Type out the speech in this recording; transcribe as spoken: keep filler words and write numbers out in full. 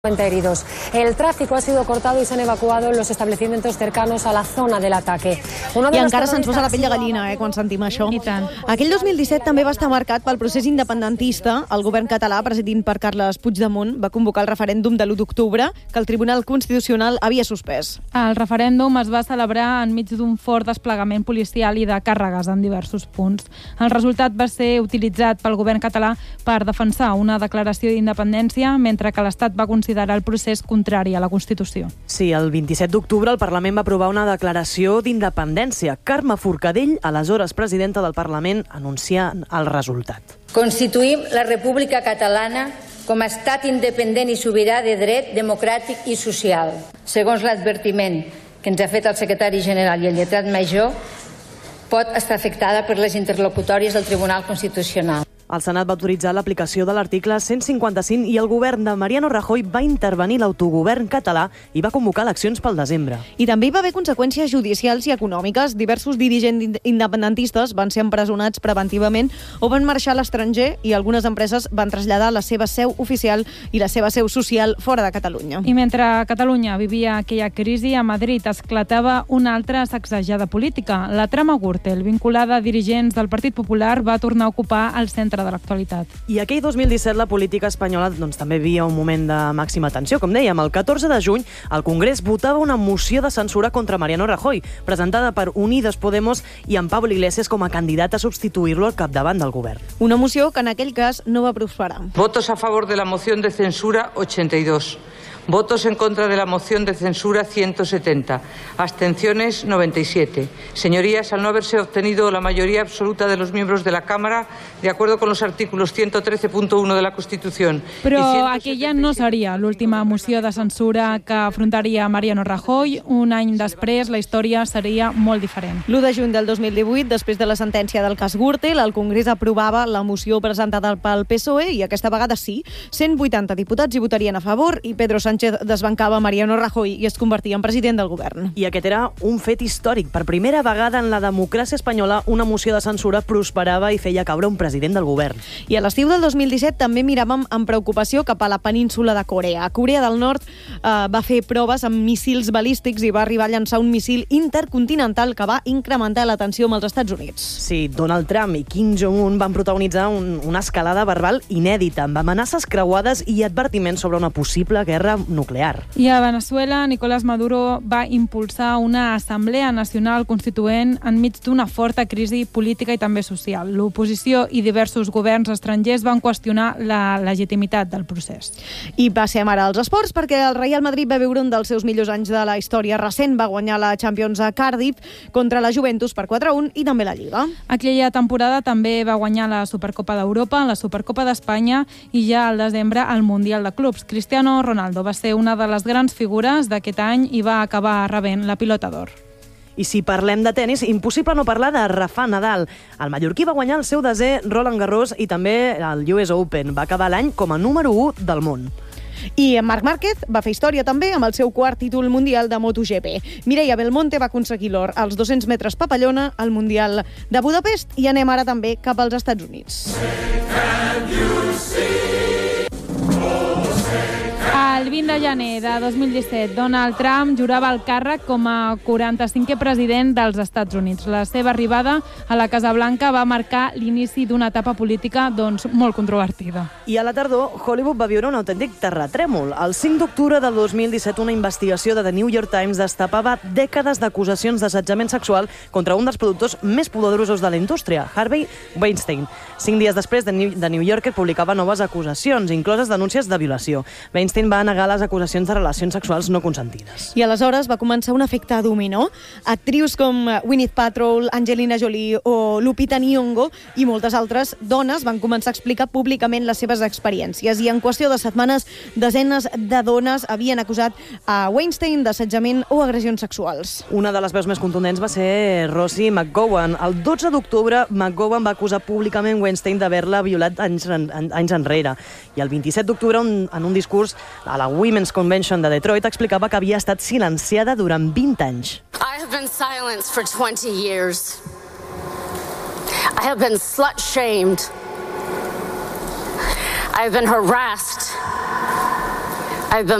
heridos. El tráfico ha sido cortado y se han evacuado los establecimientos cercanos a la zona del ataque. I encara se'ns posa la pell de gallina, eh, quan sentim això. I tant. Aquell dos mil disset també va estar marcat pel procés independentista. El govern català, presidit per Carles Puigdemont, va convocar el referèndum de l'u d'octubre, que el Tribunal Constitucional havia suspès. El referèndum es va celebrar enmig d'un fort desplegament policial i de càrregues en diversos punts. El resultat va ser utilitzat pel govern català per defensar una declaració d'independència, mentre que l'Estat va considerar el procés contrari a la Constitució. Sí, el vint-i-set d'octubre el Parlament va aprovar una declaració d'independència. Carme Forcadell, aleshores presidenta del Parlament, anuncia el resultat. Constituïm la República Catalana com a estat independent i sobirà de dret, democràtic i social. Segons l'advertiment que ens ha fet el secretari general i el lletrat major, pot estar afectada per les interlocutòries del Tribunal Constitucional. El Senat va autoritzar l'aplicació de l'article cent cinquanta-cinc i el govern de Mariano Rajoy va intervenir l'autogovern català i va convocar eleccions pel desembre. I també hi va haver conseqüències judicials i econòmiques. Diversos dirigents independentistes van ser empresonats preventivament o van marxar a l'estranger i algunes empreses van traslladar la seva seu oficial i la seva seu social fora de Catalunya. I mentre Catalunya vivia aquella crisi, a Madrid esclatava una altra sacsejada política. La trama Gürtel, vinculada a dirigents del Partit Popular, va tornar a ocupar el centre de l'actualitat. I aquell dos mil disset la política espanyola doncs, també vivia un moment de màxima tensió. Com dèiem, el catorze de juny el Congrés votava una moció de censura contra Mariano Rajoy, presentada per Unidas Podemos i amb Pablo Iglesias com a candidat a substituir-lo al capdavant del govern. Una moció que en aquell cas no va prosperar. Votos a favor de la moción de censura, ochenta y dos. Votos en contra de la moción de censura, ciento setenta. Abstenciones, noventa y siete. Señorías, al no haberse obtenido la mayoría absoluta de los miembros de la Cámara, de acuerdo con los artículos ciento trece punto uno de la Constitución... Però aquella no seria l'última moció de censura que afrontaria Mariano Rajoy. Un any després, la història seria molt diferent. l'u de juny del dos mil divuit, després de la sentència del cas Gürtel, el Congrés aprovava la moció presentada pel P S O E i aquesta vegada sí, cent vuitanta diputats hi votarien a favor i Pedro Sánchez desbancava Mariano Rajoy i es convertia en president del govern. I aquest era un fet històric. Per primera vegada en la democràcia espanyola una moció de censura prosperava i feia caure un president del govern. I a l'estiu del dos mil disset també miràvem amb preocupació cap a la península de Corea. Corea del Nord eh, va fer proves amb míssils balístics i va arribar a llançar un míssil intercontinental que va incrementar la tensió amb els Estats Units. Sí, Donald Trump i Kim Jong-un van protagonitzar un, una escalada verbal inèdita, amb amenaces creuades i advertiments sobre una possible guerra nuclear. I a Venezuela, Nicolás Maduro va impulsar una assemblea nacional constituent enmig d'una forta crisi política i també social. L'oposició i diversos governs estrangers van qüestionar la legitimitat del procés. I passem ara als esports, perquè el Real Madrid va viure un dels seus millors anys de la història recent. Va guanyar la Champions a Cardiff contra la Juventus per quatre a un i també la Lliga. Aquella temporada també va guanyar la Supercopa d'Europa, la Supercopa d'Espanya i ja al desembre el Mundial de Clubs. Cristiano Ronaldo va ser una de les grans figures d'aquest any i va acabar rebent la Pilota d'Or. I si parlem de tennis, impossible no parlar de Rafa Nadal. El mallorquí va guanyar el seu desè Roland Garros i també el U S Open. Va acabar l'any com a número u del món. I en Marc Márquez va fer història també amb el seu quart títol mundial de MotoGP. Mireia Belmonte va aconseguir l'or als dos-cents metres papallona al Mundial de Budapest i anem ara també cap als Estats Units. El vint de gener de dos mil disset, Donald Trump jurava el càrrec com a quaranta-cinquè president dels Estats Units. La seva arribada a la Casa Blanca va marcar l'inici d'una etapa política doncs, molt controvertida. I a la tardor, Hollywood va viure un autèntic terratrèmol. El cinc d'octubre del dos mil disset, una investigació de The New York Times destapava dècades d'acusacions d'assetjament sexual contra un dels productors més poderosos de la indústria, Harvey Weinstein. Cinc dies després, The New Yorker publicava noves acusacions, incloses denúncies de violació. Weinstein va negar les acusacions de relacions sexuals no consentides. I aleshores va començar un efecte dominó. Actrius com Gwyneth Paltrow, Angelina Jolie o Lupita Nyong'o i moltes altres dones van començar a explicar públicament les seves experiències i en qüestió de setmanes desenes de dones havien acusat a Weinstein d'assetjament o agressions sexuals. Una de les veus més contundents va ser Rosie McGowan. El dotze d'octubre, McGowan va acusar públicament Weinstein d'haver-la violat anys, anys enrere. I el vint-i-set d'octubre, en un discurs a la Women's Convention de Detroit, explicava que havia estat silenciada durant vint anys. I have been silenced for twenty years. I have been slut-shamed. I have been harassed I've been